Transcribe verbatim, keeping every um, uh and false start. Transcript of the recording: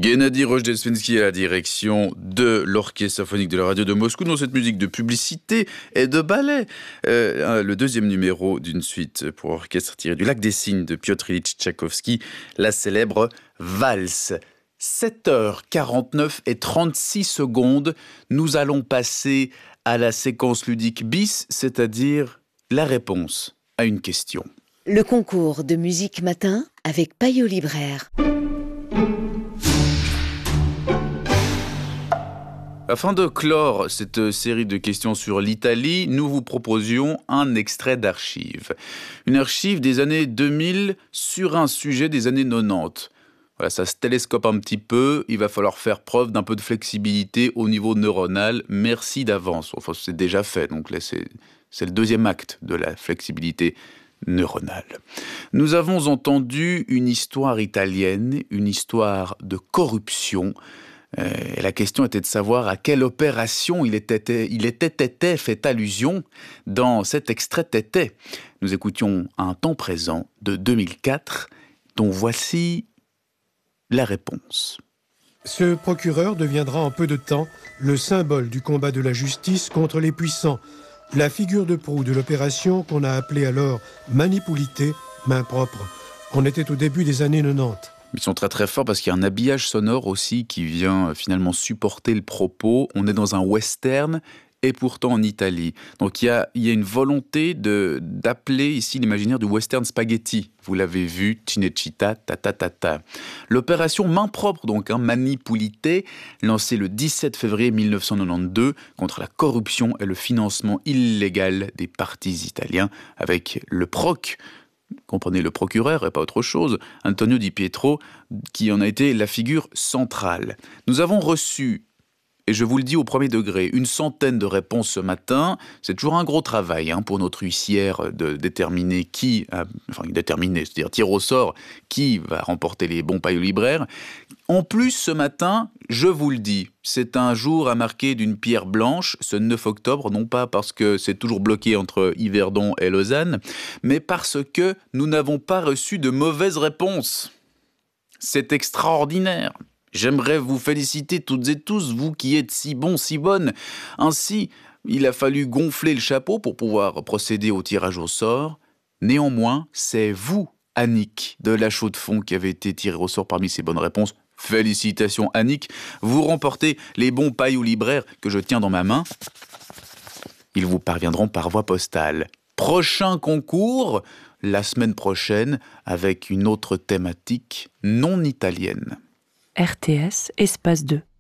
Gennady Rojdestvenski à la direction de l'Orchestre symphonique de la radio de Moscou dans cette musique de publicité et de ballet. Euh, le deuxième numéro d'une suite pour orchestre tiré du Lac des Cygnes de Piotr Ilyich Tchaïkovski, la célèbre valse. sept heures quarante-neuf et trente-six secondes, nous allons passer à la séquence ludique bis, c'est-à-dire la réponse à une question. Le concours de musique matin avec Payot Libraire. Afin de clore cette série de questions sur l'Italie, nous vous proposions un extrait d'archive. Une archive des années deux mille sur un sujet des années quatre-vingt-dix. Voilà, ça se télescope un petit peu, il va falloir faire preuve d'un peu de flexibilité au niveau neuronal. Merci d'avance. Enfin, c'est déjà fait, donc là, c'est, c'est le deuxième acte de la flexibilité neuronale. Nous avons entendu une histoire italienne, une histoire de corruption. Euh, et la question était de savoir à quelle opération il était, il était, était fait allusion dans cet extrait était. Nous écoutions un temps présent de deux mille quatre, dont voici la réponse. Ce procureur deviendra en peu de temps le symbole du combat de la justice contre les puissants, la figure de proue de l'opération qu'on a appelée alors Manipulité, main propre. On était au début des années quatre-vingt-dix. Ils sont très très forts parce qu'il y a un habillage sonore aussi qui vient finalement supporter le propos. On est dans un western et pourtant en Italie. Donc il y a, il y a une volonté de, d'appeler ici l'imaginaire du western spaghetti. Vous l'avez vu, Cinecittà, ta ta ta ta. L'opération main propre, donc, hein, Manipulité, lancée le dix-sept février mille neuf cent quatre-vingt-douze contre la corruption et le financement illégal des partis italiens avec le proc. Comprenez, le procureur et pas autre chose, Antonio Di Pietro, qui en a été la figure centrale. Nous avons reçu, et je vous le dis au premier degré, une centaine de réponses ce matin. C'est toujours un gros travail hein, pour notre huissière de déterminer qui, euh, enfin déterminer, c'est-à-dire tirer au sort qui va remporter les bons Payot Libraire. En plus, ce matin, je vous le dis, c'est un jour à marquer d'une pierre blanche, ce neuf octobre, non pas parce que c'est toujours bloqué entre Yverdon et Lausanne, mais parce que nous n'avons pas reçu de mauvaises réponses. C'est extraordinaire. J'aimerais vous féliciter toutes et tous, vous qui êtes si bons, si bonnes. Ainsi, il a fallu gonfler le chapeau pour pouvoir procéder au tirage au sort. Néanmoins, c'est vous, Annick, de La Chaux-de-Fonds, qui avez été tiré au sort parmi ces bonnes réponses. Félicitations, Annick. Vous remportez les bons Payot Libraire que je tiens dans ma main. Ils vous parviendront par voie postale. Prochain concours, la semaine prochaine, avec une autre thématique non italienne. R T S, espace deux.